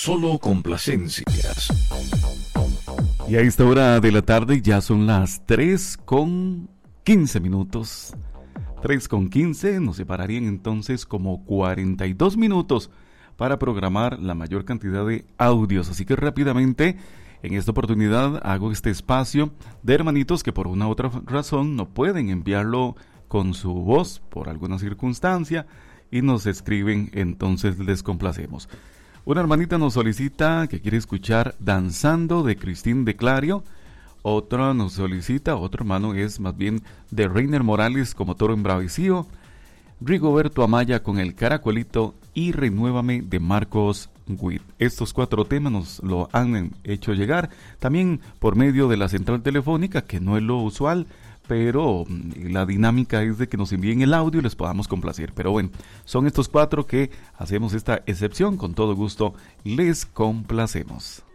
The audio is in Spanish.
Solo complacencias. Y a esta hora de la tarde ya son las 3:15 minutos. 3:15, nos separarían entonces como 42 minutos para programar la mayor cantidad de audios. Así que rápidamente, en esta oportunidad, hago este espacio de hermanitos que por una u otra razón no pueden enviarlo con su voz por alguna circunstancia y nos escriben, entonces les complacemos. Una hermanita nos solicita que quiere escuchar Danzando de Cristín de Clario. Otra nos solicita, otro hermano es más bien de Reiner Morales como Toro Embravecido. Rigoberto Amaya con El Caracolito y Renuévame de Marcos Witt. Estos 4 temas nos lo han hecho llegar también por medio de la central telefónica, que no es lo usual, pero la dinámica es de que nos envíen el audio y les podamos complacer. Pero bueno, son estos 4 que hacemos esta excepción. Con todo gusto les complacemos.